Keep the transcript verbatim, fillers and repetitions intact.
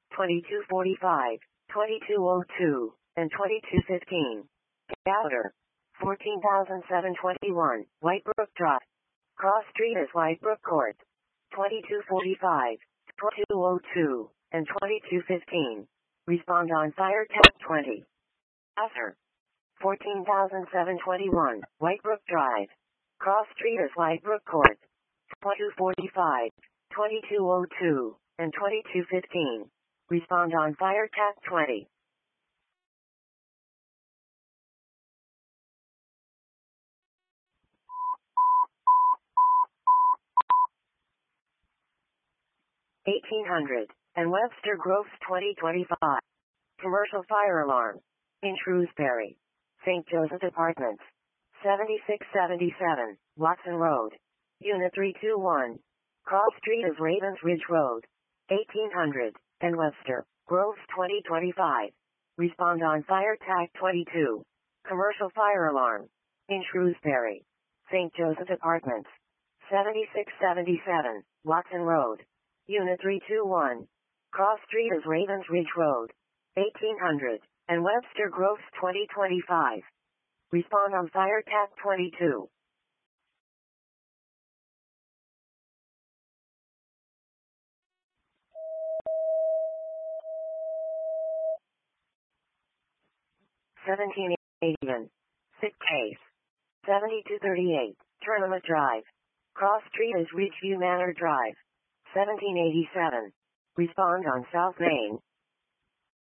twenty-two forty-five, twenty-two oh two, and twenty-two fifteen. Gowder. fourteen thousand seven hundred twenty-one, Whitebrook Drive. Cross Street is Whitebrook Court. twenty-two forty-five, twenty-two oh two, and twenty-two fifteen. Respond on fire tap twenty. After. fourteen thousand seven hundred twenty-one, Whitebrook Drive. Cross Street is Whitebrook Court. twenty-two forty-five, twenty-two oh two, and twenty-two fifteen. Respond on fire tap twenty. eighteen hundred, and Webster Groves twenty twenty-five. Commercial fire alarm. In Shrewsbury. Saint Joseph Apartments. seventy-six seventy-seven, Watson Road. Unit three two one. Cross Street is Ravens Ridge Road. eighteen hundred, and Webster Groves twenty twenty-five. Respond on fire tag twenty-two. Commercial fire alarm. In Shrewsbury. Saint Joseph Apartments. seventy-six seventy-seven, Watson Road. Unit three two one. Cross Street is Ravens Ridge Road. eighteen hundred, and Webster Groves twenty twenty-five. Respond on fire tap twenty-two. seventeen eighty-one. Sick case. seventy-two thirty-eight, Tournament Drive. Cross Street is Ridgeview Manor Drive. seventeen eighty-seven. Respond on South Main.